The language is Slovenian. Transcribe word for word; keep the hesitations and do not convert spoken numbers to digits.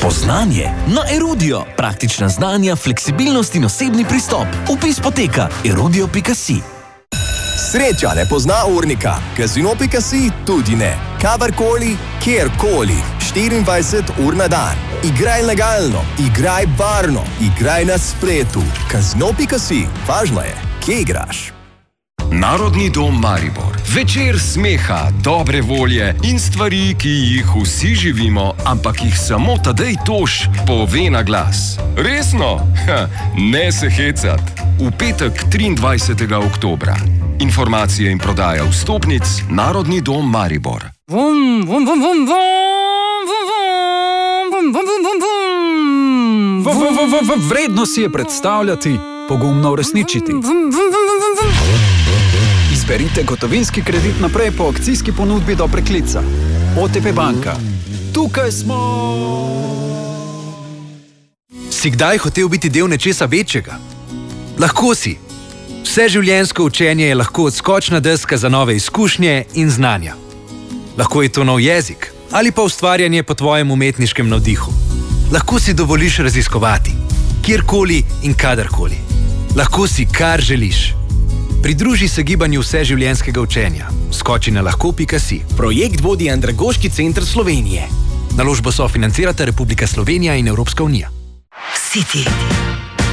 Spoznanje na Erudio. Praktična znanja, fleksibilnost in osebni pristop. Vpis poteka erudio pika si. Sreča ne pozna urnika, Casino pika si tudi ne. Kadarkoli, kjerkoli, štiriindvajset ur na dan. Igraj legalno, igraj varno, igraj na spletu. Casino pika si, važno je, kje igraš. Narodni dom Maribor. Večer smeha, dobre volje in stvari, ki jih vsi živimo, ampak jih samo Tadej Toš pove na glas. Resno? Ha, ne se hecat. V petek triindvajsetega oktobra. Informacije in prodaja vstopnic Narodni dom Maribor. Vum, vum, vum, vum, vum, vum, vum, vum, vum, vum. Vredno si je predstavljati, pogumno uresničiti. Izberite gotovinski kredit naprej po akcijski ponudbi do preklica. O Te Pe banka. Tukaj smo! Si kdaj hotel biti del nečesa večjega? Lahko si. Vseživljenjsko učenje je lahko odskočna deska za nove izkušnje in znanja. Lahko je to nov jezik ali pa ustvarjanje po tvojem umetniškem navdihu. Lahko si dovoliš raziskovati, kjerkoli in kadarkoli. Lahko si, kar želiš. Pridruži se gibanju vseživljenjskega učenja. Skoči na lahko pika si. Projekt vodi Andragoški center Slovenije. Naložbo sofinancirata Republika Slovenija in Evropska unija. City.